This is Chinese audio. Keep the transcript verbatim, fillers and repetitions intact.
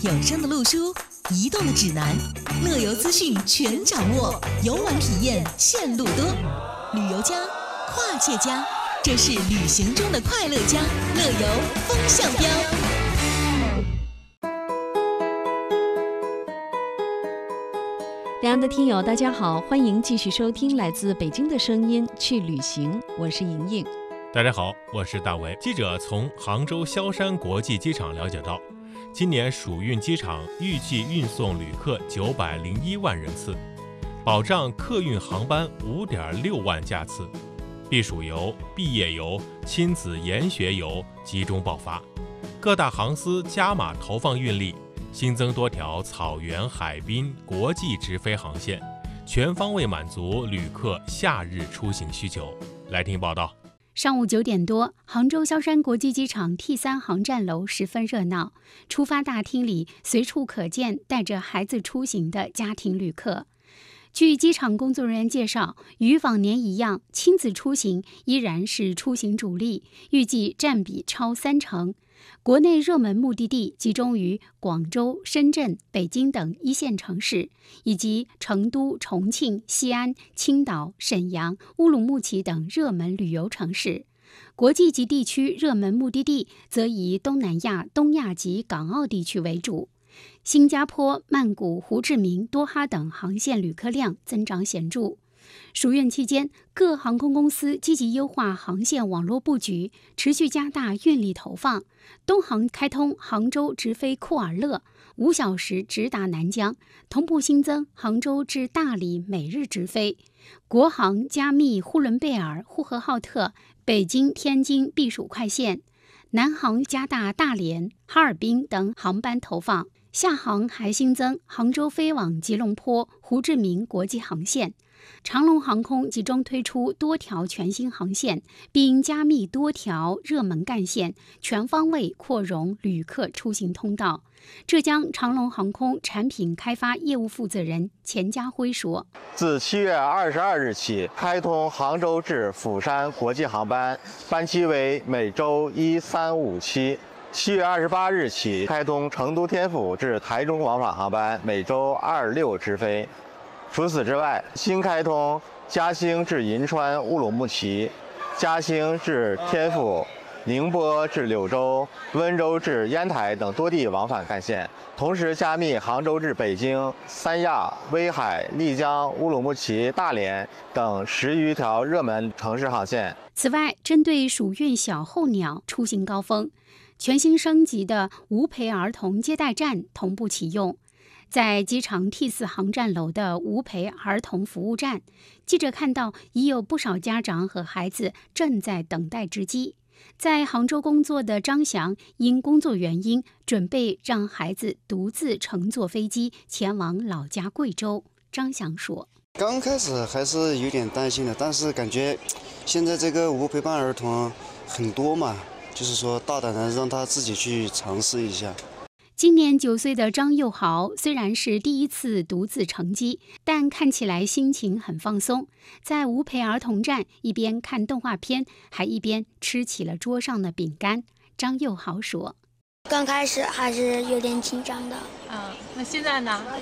有声的路书，移动的指南，乐游资讯全掌握，游玩体验线路多。旅游家，跨界家，这是旅行中的快乐家，乐游风向标。 两岸的听友大家好，欢迎继续收听来自北京的声音去旅行，我是莹莹。 大家好，我是大为。记者从杭州萧山国际机场了解到，今年暑运机场预计运送旅客九百零一万人次，保障客运航班五点六万架次，避暑游、毕业游、亲子研学游集中爆发，各大航司加码投放运力，新增多条草原、海滨、国际直飞航线，全方位满足旅客夏日出行需求。来听报道。 上午九点多，杭州萧山国际机场 T 三 航站楼十分热闹，出发大厅里随处可见带着孩子出行的家庭旅客。据机场工作人员介绍，与往年一样，亲子出行依然是出行主力，预计占比超三成。国内热门目的地集中于广州、深圳、北京等一线城市，以及成都、重庆、西安、青岛、沈阳、乌鲁木齐等热门旅游城市。国际级地区热门目的地则以东南亚、东亚及港澳地区为主。新加坡、曼谷、胡志明、多哈等航线旅客量增长显著。暑运期间，各航空公司积极优化航线网络布局，持续加大运力投放。东航开通杭州直飞库尔勒，五小时直达南疆，同步新增杭州至大理每日直飞。国航加密呼伦贝尔、呼和浩特、北京、天津避暑快线。南航加大大连、哈尔滨等航班投放。厦航还新增杭州飞往吉隆坡、胡志明国际航线。长龙航空集中推出多条全新航线，并加密多条热门干线，全方位扩容旅客出行通道。浙江长龙航空产品开发业务负责人钱家辉说：“ 自七月二十二日起，开通杭州至釜山国际航班，班期为每周一、三、五、七。七月二十八日起，开通成都天府至台中往返航班，每周二、六直飞。除此之外，新开通嘉兴至银川、乌鲁木齐、嘉兴至天府、宁波至柳州、温州至烟台等多地往返干线，同时加密杭州至北京、三亚、威海、丽江、乌鲁木齐、大连等十余条热门城市航线。 此外，针对暑运小候鸟出行高峰，全新升级的无陪儿童接待站同步启用。在机场 T 四 航站楼的无陪儿童服务站，记者看到已有不少家长和孩子正在等待值机。在杭州工作的张翔因工作原因，准备让孩子独自乘坐飞机前往老家贵州。张翔说：“ 刚开始还是有点担心的，但是感觉现在这个无陪伴儿童很多嘛，就是说大胆的让他自己去尝试一下。” 今年九岁的张佑豪虽然是第一次独自乘机，但看起来心情很放松。在无陪儿童站，一边看动画片，还一边吃起了桌上的饼干。张佑豪说：“ 刚开始还是有点紧张的。 嗯，那现在呢？